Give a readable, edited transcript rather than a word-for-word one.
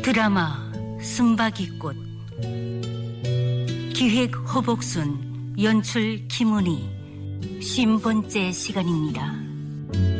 드라마 숨바기꽃. 기획 허복순, 연출 김은희. 50번째 시간입니다.